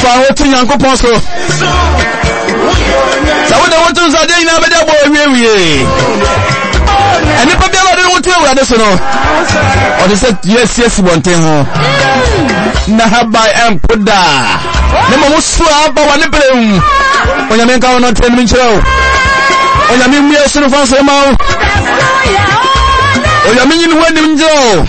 fa wotu Nyankopon so sa wo de wotu za de ina be de bo wie eni pa bia de wotu awurade so no o de say yes bonten ho na habai empoda ne mo musu aba wa ne brem onyame nka wono tren mi nkyerɛw onyame mmie so no fa so ma wo onyame nyi no wani nkyerɛw